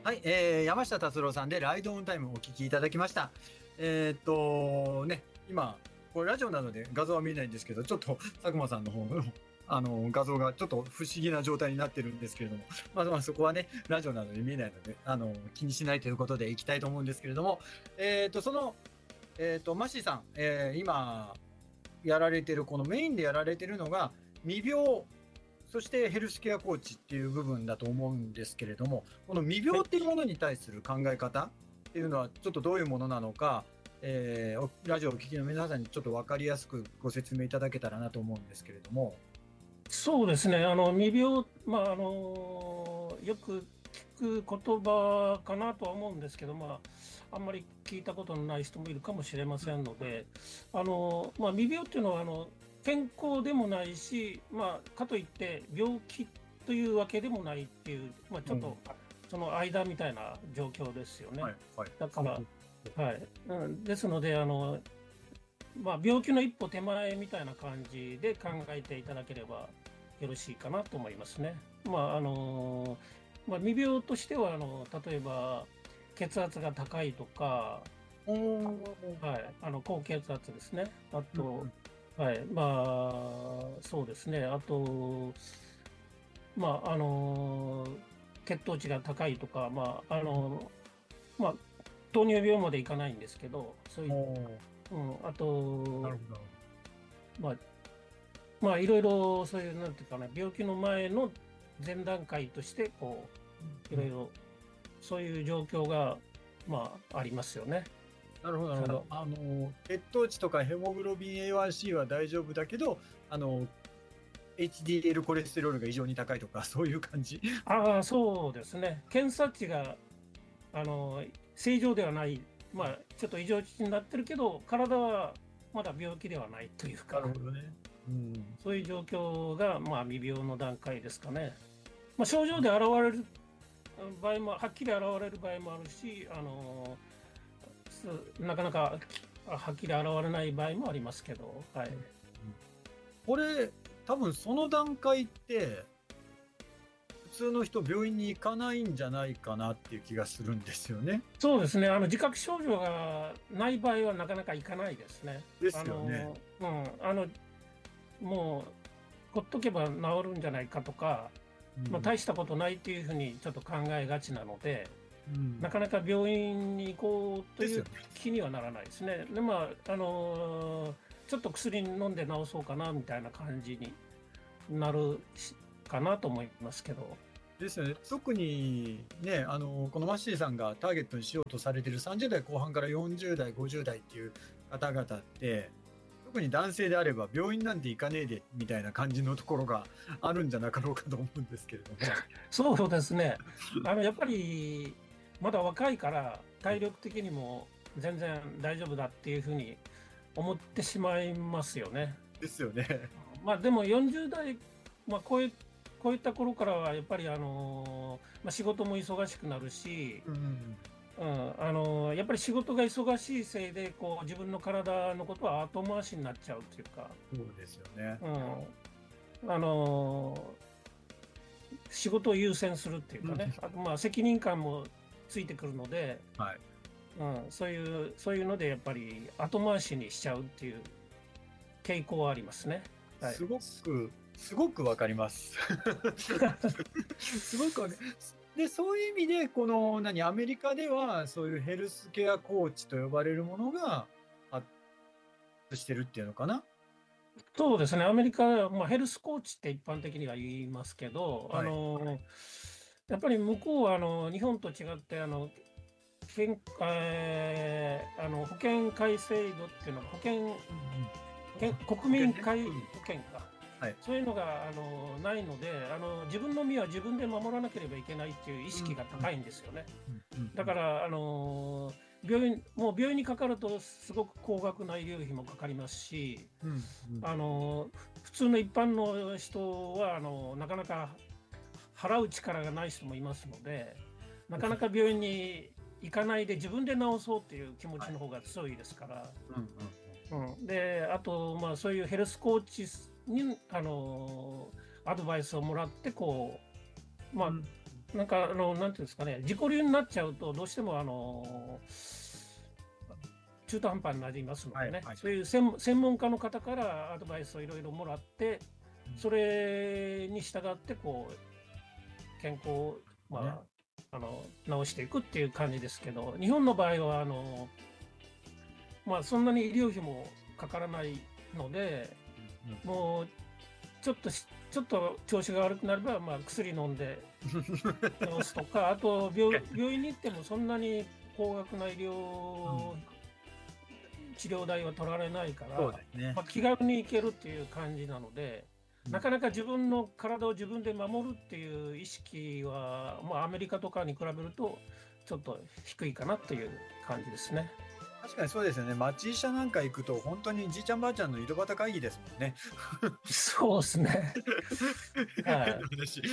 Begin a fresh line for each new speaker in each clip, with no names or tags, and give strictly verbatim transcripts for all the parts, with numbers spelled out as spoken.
はい、えー、山下達郎さんでライドオンタイムをお聞きいただきました。えーっとね、今、これラジオなので画像は見えないんですけど、ちょっと佐久間さんの方の、あの画像がちょっと不思議な状態になってるんですけれども、まあ、まあそこはね、ラジオなので見えないので、あの気にしないということでいきたいと思うんですけれども、えーっと、その、えーっと、マッシーさん、えー今やられてる、このメインでやられてるのが、未病そしてヘルスケアコーチっていう部分だと思うんですけれども、この未
はい。
病っていうものに対する考え方っていうのはちょっとどういうものなのか、えーラジオをお聞きの皆さんにちょっと分かりやすくご説明いただけたらなと思うんですけれども。
そうですね。あの、未病、まあ、あの、よく聞く言葉かなとは思うんですけど、まあ、あんまり聞いたことのない人もいるかもしれませんので、あの、まあ、未病っていうのは、あの、健康でもないし、まあ、かといって病気というわけでもないっていう、まあ、ちょっと、
うん、
その間みたいな状況ですよね。
はい、はい。
だから、はい。うん、ですので、あの、まあ、病気の一歩手前みたいな感じで考えていただければよろしいかなと思いますね。まああのまあ、未病としてはあの例えば血圧が高いとか、
おー、
はい、あの高血圧ですね。あと、
うんうん、
はい、まあそうですね。あと、まああの血糖値が高いとか、まああのまあ糖尿病までいかないんですけど、そうい
お
う、
ー、
うん、あと、
なるほど。
まあまあ、いろいろそういう、なんていうかな、病気の前の前段階として、こう、い
うん、
ろいろ、そういう状況が、まあ、ありますよね。
なるほど、なるほど。
はい。
あの、血糖値とかヘモグロビン エーワンシー は大丈夫だけど、あの、エイチディーエル コレステロールが異常に高いとか、そういう感じ。
ああ、そうですね。検査値が、あの、正常ではない、まあ、ちょっと異常値になってるけど、体はまだ病気ではないという
なる
か、
ほどね。うん。
そういう状況が、まあ、未病の段階ですかね。まあ、症状で現れる場合も、はっきり現れる場合もあるし、あの、すなかなかはっきり現れない場合もありますけど、はい。
うんうん、これ、多分その段階って、普通の人、病院に行かないんじゃないかなっていう気がするんですよね。
そうですね。あの、自覚症状がない場合はなかなかいかないですね。
で
あ
すよね。
の、うん、あの、もう、ほっとけば治るんじゃないかとか、まあ、
うん。
大したことないっていうふうにちょっと考えがちなので、
うん。
なかなか病院に行こうという
ですよね。
気にはならないですね。で、まあ、あのちょっと薬飲んで治そうかなみたいな感じになるしかなと思いますけど。
ですよね。特にね、あの、このマッシーさんがターゲットにしようとされているさんじゅう代後半からよんじゅう代、ごじゅう代っていう方々って、特に男性であれば病院なんて行かねえでみたいな感じのところがあるんじゃなかろうかと思うんですけれども。
そうですね。あの、やっぱり、まだ若いから体力的にも全然大丈夫だっていうふうに思ってしまいますよね。
ですよね。
まあでもよんじゅう代、まあこうい、こういった頃からはやっぱりあのまあ、仕事も忙しくなるし、
うん。
うん、あのやっぱり仕事が忙しいせいでこう自分の体のことは後回しになっちゃうっていうか、
そうですよね。
うん、あの仕事を優先するっていう
うん。
かね、あとまあ責任感もついてくるので、
はい。
うん、そういう、そういうのでやっぱり後回しにしちゃうっていう傾向はありますね。はい。
すごく、すごくわかります。すごくわかる。で、そういう意味で、この、何、アメリカでは、そういうヘルスケアコーチと呼ばれるものが発達してるっていうのかな。
そうですね。アメリカは、まあ、ヘルスコーチって一般的には言いますけど、あ
はい。
の、やっぱり向こうは、あの、日本と違って、あの、健えーあの保険改正度っていうのが保険、
うんうん。
保険国
保険ね。
民皆
うん。
保険か。
はい。
そういうのがあのないのであの、自分の身は自分で守らなければいけないっていう意
うんうん。
識が高いんですよね。
うんうんうん。
だからあの病院、もう病院にかかるとすごく高額な医療費もかかりますし、
うんうん。
あの普通の一般の人はあのなかなか払う力がない人もいますので、なかなか病院に行かないで自分で治そうっていう気持
はい。
ちの方が強いですから、
うんうんうん。
うん、であと、まあ、そういうヘルスコーチにあのアドバイスをもらってこう、まあ、
うん。
なんかあのなんていうんですかね、自己流になっちゃうとどうしてもあの中途半端になりますのでね、はいはい、そういう専専門家の方からアドバイスをいろいろもらって、それに従ってこう健康を、まあね、あの直していくっていう感じですけど、日本の場合はあの、まあ、そんなに医療費もかからないので、うん、もうちょっとちょっと調子が悪くなれば、まあ、薬飲んで治すとかあと 病, 病院に行ってもそんなに高額な医療、うん、治療代は取られないから、ね、まあ、気軽に行けるっていう感じなので、うん、なかなか自分の体を自分で守るっていう意識は、まあ、アメリカとかに比べるとちょっと低いかなという感じですね。
確かにそうですよね。町医者なんか行くと本当にじいちゃんばあちゃんの井戸端会議ですもんね。
そうですね。はい、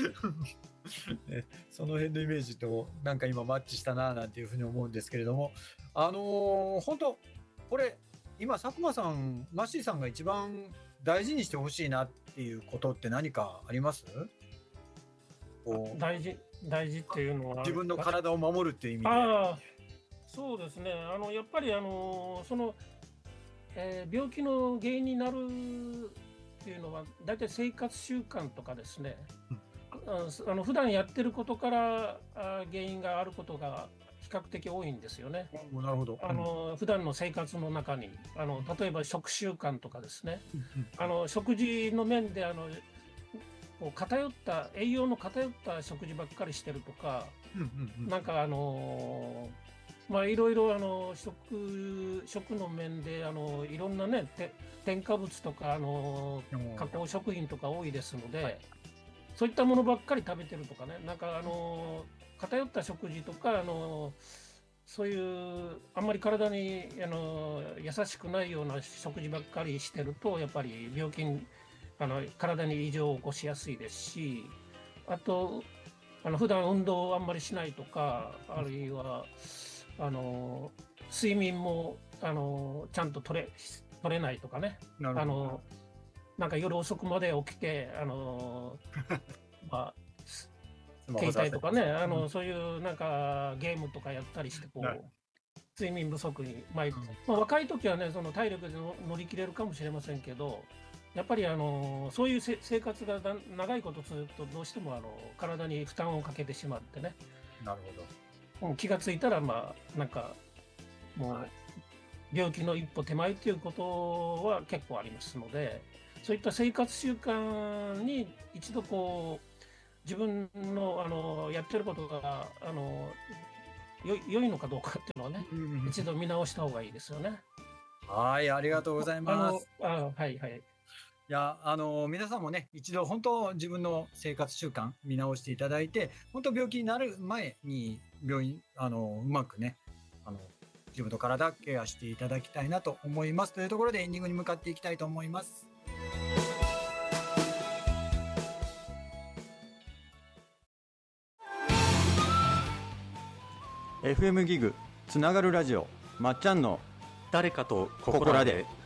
その辺のイメージとなんか今マッチしたななんていうふうに思うんですけれども、あのー、本当これ今佐久間さん、マッシーさんが一番大事にしてほしいなっていうことって何かあります？
こう大事大事っていうのは
自分の体を守るっていう意味で。
あそうですね、あのやっぱりあのその、えー、病気の原因になるっていうのは大体生活習慣とかですね、うん、あの普段やってることからあ原因があることが比較的多いんですよね。
なるほど。
あの普段の生活の中にあの例えば食習慣とかですね、あの食事の面であのこう偏った栄養の偏った食事ばっかりしてるとか、なんかあのまあいろいろあの食食の面であのいろんなね添加物とかあの加工食品とか多いですので、はい、そういったものばっかり食べてるとかね、なんかあの偏った食事とかあのそういうあんまり体にあの優しくないような食事ばっかりしてるとやっぱり病気にあの体に異常を起こしやすいですし、あとあの普段運動をあんまりしないとか、あるいはあの睡眠もあのちゃんと取れ取れないとかね、あのなんか夜遅くまで起きてあのまあ携帯とかね、あの、うん、そういうなんかゲームとかやったりしてこう、はい、睡眠不足に、まあまあ、若い時はねその体力で乗り切れるかもしれませんけど、やっぱりあのそういう生活がだ長いことするとどうしてもあの体に負担をかけてしまってね。
なるほ
ど。もう気がついたらまあなんかもう病気の一歩手前ということは結構ありますので、そういった生活習慣に一度こう自分のあのやってることがあのよ良いのかどうかっていうのはね、うんうん、一度見直した方がいいですよね。
はい、ありがとうございます。
あのあはいはい。
いやあの皆さんもね一度本当自分の生活習慣見直していただいて、本当病気になる前に病院あのうまくねあの自分の体ケアしていただきたいなと思います。というところでエンディングに向かっていきたいと思います。
エフエム ギグつながるラジオ、まっちゃんの
誰かと
ここらで。